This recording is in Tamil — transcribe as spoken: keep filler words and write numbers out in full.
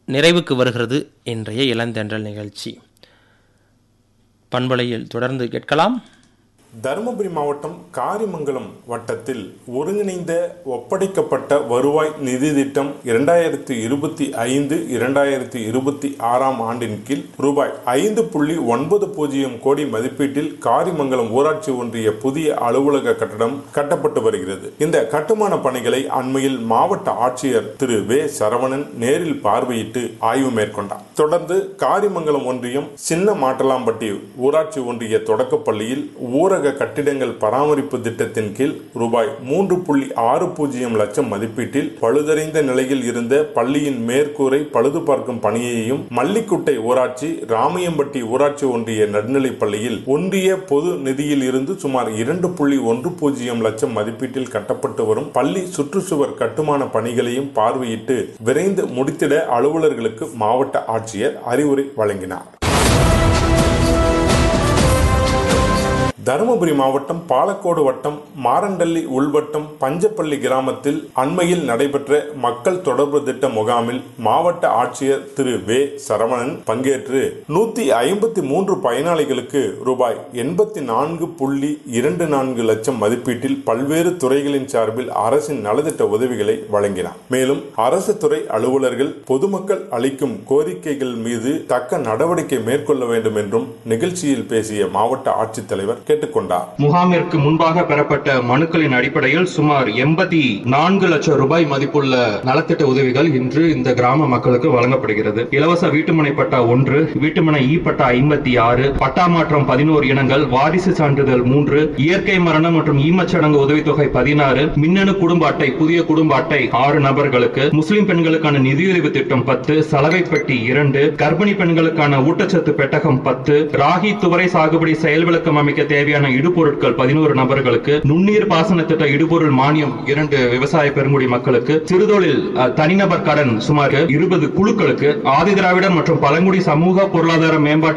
நிறைவுக்கு வருகிறது இன்றைய இளந்தென்றல் நிகழ்ச்சி. பண்பலையில் தொடர்ந்து கேட்கலாம். தருமபுரி மாவட்டம் காரிமங்கலம் வட்டத்தில் ஒருங்கிணைந்த ஒப்படைக்கப்பட்ட வருவாய் நிதி திட்டம் இரண்டாயிரத்தி இருபத்தி ஐந்து இரண்டாயிரத்தி இருபத்தி ஆறாம் ஆண்டின் கீழ் ரூபாய் ஐந்து புள்ளி ஒன்பது பூஜ்ஜியம் கோடி மதிப்பீட்டில் காரிமங்கலம் ஊராட்சி ஒன்றிய புதிய அலுவலக கட்டடம் கட்டப்பட்டு வருகிறது. இந்த கட்டுமான பணிகளை அண்மையில் மாவட்ட ஆட்சியர் திரு வே சரவணன் நேரில் பார்வையிட்டு ஆய்வு மேற்கொண்டார். தொடர்ந்து காரிமங்கலம் ஒன்றியம் சின்ன மாட்டலாம்பட்டி ஊராட்சி ஒன்றிய தொடக்கப்பள்ளியில் ஊரக கட்டிடங்கள் பராமரிப்பு திட்டத்தின் கீழ் ரூபாய் மூன்று புள்ளி ஆறு பூஜ்ஜியம் லட்சம் மதிப்பீட்டில் பழுதடைந்த நிலையில் இருந்த பள்ளியின் மேற்கூரை பழுது பார்க்கும் பணியையும், மல்லிக்குட்டை ஊராட்சி, ராமையம்பட்டி ஊராட்சி ஒன்றிய நடுநிலைப் பள்ளியில் ஒன்றிய பொது நிதியில் இருந்து சுமார் இரண்டு புள்ளி ஒன்று பூஜ்ஜியம் லட்சம் மதிப்பீட்டில் கட்டப்பட்டு வரும் பள்ளி சுற்றுச்சுவர் கட்டுமான பணிகளையும் பார்வையிட்டு விரைந்து முடித்திட அலுவலர்களுக்கு மாவட்ட ஆட்சியர் அறிவுரை வழங்கினார். தருமபுரி மாவட்டம் பாலக்கோடு வட்டம் மாரண்டள்ளி உள்வட்டம் பஞ்சப்பள்ளி கிராமத்தில் அண்மையில் நடைபெற்ற மக்கள் தொடர்பு திட்ட முகாமில் மாவட்ட ஆட்சியர் திரு வே சரவணன் பங்கேற்று நூத்தி ஐம்பத்தி மூன்று பயனாளிகளுக்கு ரூபாய் எண்பத்தி நான்கு புள்ளி இரண்டு நான்கு லட்சம் மதிப்பீட்டில் பல்வேறு துறைகளின் சார்பில் அரசின் நலத்திட்ட உதவிகளை வழங்கினார். மேலும் அரசு துறை அலுவலர்கள் பொதுமக்கள் அளிக்கும் கோரிக்கைகள் மீது தக்க நடவடிக்கை மேற்கொள்ள வேண்டும் என்றும் நிகழ்ச்சியில் பேசிய மாவட்ட ஆட்சித்தலைவர் கேட்டுக்கொண்டார். முகாமிற்கு முன்பாக பெறப்பட்ட மனுக்களின் அடிப்படையில் சுமார் எண்பத்தி நான்கு லட்சம் ரூபாய் மதிப்புள்ள நலத்திட்ட உதவிகள் இன்று இந்த கிராம மக்களுக்கு வழங்கப்படுகிறது. இலவச வீட்டுமனை பட்டா ஒன்று, வீட்டுமனை இ பட்டா ஐம்பத்தி ஆறு, பட்டா மாற்றம் பதினோரு இனங்கள், வாரிசு சான்றிதழ் மூன்று, இயற்கை மரணம் மற்றும் ஈமச்சடங்கு உதவித்தொகை பதினாறு, மின்னணு குடும்ப அட்டை புதிய குடும்ப அட்டை ஆறு நபர்களுக்கு, முஸ்லிம் பெண்களுக்கான நிதியுதவி திட்டம் பத்து, சலவை பெட்டி இரண்டு, கர்ப்பிணி பெண்களுக்கான ஊட்டச்சத்து பெட்டகம் பத்து, ராகி துவரை சாகுபடி செயல்விளக்கம் அமைக்க தேவையான இடுபொருட்கள் பதினோரு நபர்களுக்கு, நுண்ணீர் பாசன திட்ட இடுபொருள் மானியம் இரண்டு விவசாய பெருங்குடி மக்களுக்கு, சிறுதொழில் தனிநபர் கடன் சுமார் இருபது குழுக்களுக்கு, ஆதிதிராவிடர் மற்றும் பழங்குடி சமூக பொருளாதார மேம்பாட்டு